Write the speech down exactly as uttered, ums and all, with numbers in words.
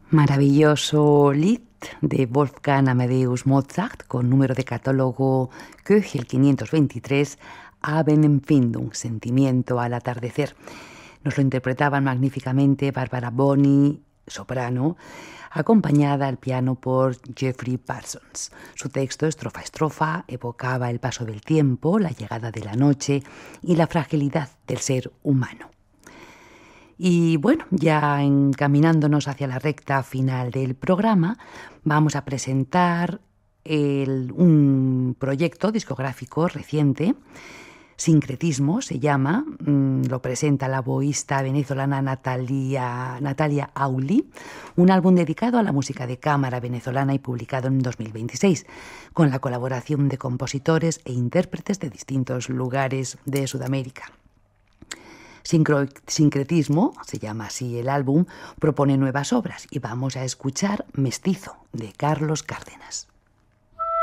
Maravilloso Lied de Wolfgang Amadeus Mozart con número de catálogo Köchel quinientos veintitrés, Abendempfindung, sentimiento al atardecer. Nos lo interpretaban magníficamente Barbara Boni, soprano, acompañada al piano por Jeffrey Parsons. Su texto, estrofa a estrofa, evocaba el paso del tiempo, la llegada de la noche y la fragilidad del ser humano. Y bueno, ya encaminándonos hacia la recta final del programa, vamos a presentar el, un proyecto discográfico reciente. Sincretismo se llama, mmm, lo presenta la boísta venezolana Natalia, Natalia Auli, un álbum dedicado a la música de cámara venezolana y publicado en dos mil veintiséis, con la colaboración de compositores e intérpretes de distintos lugares de Sudamérica. Sincro, Sincretismo, se llama así el álbum, propone nuevas obras y vamos a escuchar Mestizo, de Carlos Cárdenas.